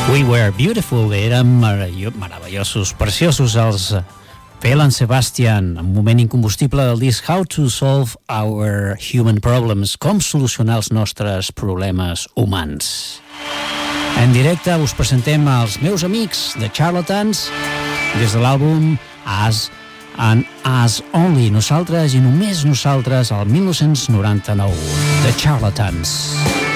We Were Beautiful, eren meravellosos, preciosos els Felan Sebastian, un moment incombustible del disc How to Solve Our Human Problems, com solucionar els nostres problemes humans. En directe us presentem els meus amics The Charlatans des de l'àlbum Us and Us Only, nosaltres i només nosaltres, el 1999. The Charlatans.